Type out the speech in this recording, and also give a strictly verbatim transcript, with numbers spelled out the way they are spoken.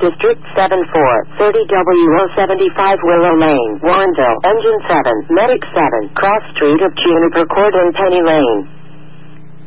District seven four, thirty W O seventy-five Willow Lane, Warrenville, Engine seven, Medic seven, Cross Street of Juniper Court and Penny Lane.